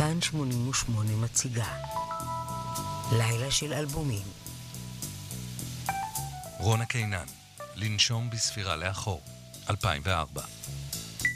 כאן 88 מציגה לילה של אלבומים. רונה קינן, לנשום בספירה לאחור, 2004.